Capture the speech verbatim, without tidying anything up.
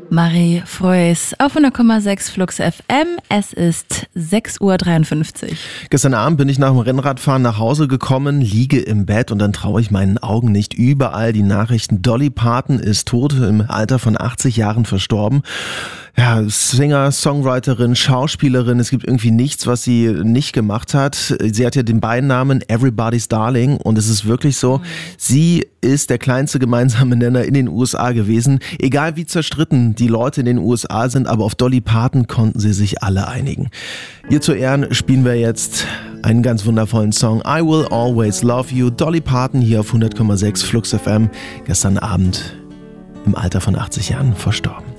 Marie Frois auf hundert Komma sechs Flux F M. Es ist sechs Uhr dreiundfünfzig. Gestern Abend bin ich nach dem Rennradfahren nach Hause gekommen, liege im Bett und dann traue ich meinen Augen nicht. Überall die Nachrichten. Dolly Parton ist tot, im Alter von achtzig Jahren verstorben. Ja, Singer, Songwriterin, Schauspielerin, es gibt irgendwie nichts, was sie nicht gemacht hat. Sie hat ja den Beinamen Everybody's Darling und es ist wirklich so, mhm. sie ist der kleinste gemeinsame Nenner in den U S A gewesen. Egal wie zerstritten die Leute in den U S A sind, aber auf Dolly Parton konnten sie sich alle einigen. Ihr zu Ehren spielen wir jetzt einen ganz wundervollen Song, I Will Always Love You, Dolly Parton hier auf hundert Komma sechs Flux F M, gestern Abend im Alter von achtzig Jahren verstorben.